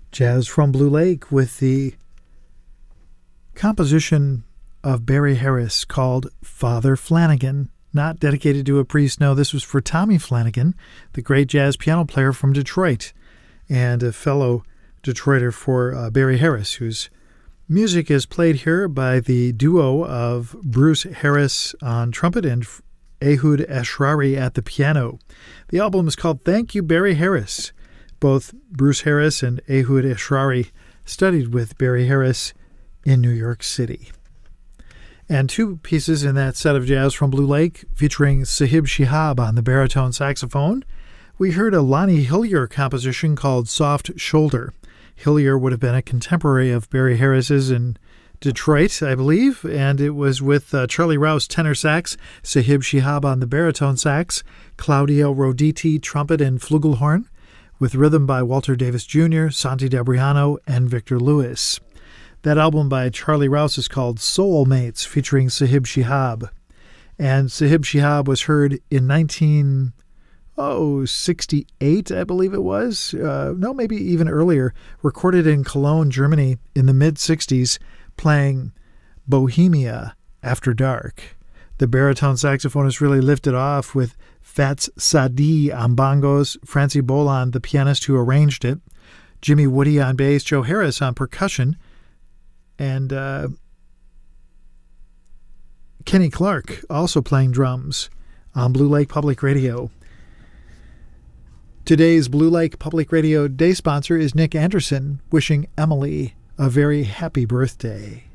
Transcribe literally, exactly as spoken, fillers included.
Jazz from Blue Lake with the composition of Barry Harris called Father Flanagan. Not dedicated to a priest, no, this was for Tommy Flanagan, the great jazz piano player from Detroit, and a fellow Detroiter for uh, Barry Harris, whose music is played here by the duo of Bruce Harris on trumpet and Ehud Ashrari at the piano. The album is called Thank You, Barry Harris. Both Bruce Harris and Ehud Ashrari studied with Barry Harris in New York City. And two pieces in that set of Jazz from Blue Lake featuring Sahib Shihab on the baritone saxophone. We heard a Lonnie Hillier composition called Soft Shoulder. Hillier would have been a contemporary of Barry Harris's in Detroit, I believe, and it was with uh, Charlie Rouse tenor sax, Sahib Shihab on the baritone sax, Claudio Roditi trumpet and flugelhorn, with rhythm by Walter Davis Junior, Santi D'Abriano, and Victor Lewis. That album by Charlie Rouse is called Soulmates, featuring Sahib Shihab. And Sahib Shihab was heard in nineteen sixty-eight, I believe it was. Uh, no, maybe even earlier. Recorded in Cologne, Germany in the mid-sixties, playing Bohemia After Dark. The baritone saxophonist really lifted off with Fats Sadi on bongos, Francie Bolan, the pianist who arranged it, Jimmy Woody on bass, Joe Harris on percussion, and uh, Kenny Clark also playing drums on Blue Lake Public Radio. Today's Blue Lake Public Radio day sponsor is Nick Anderson, wishing Emily a very happy birthday.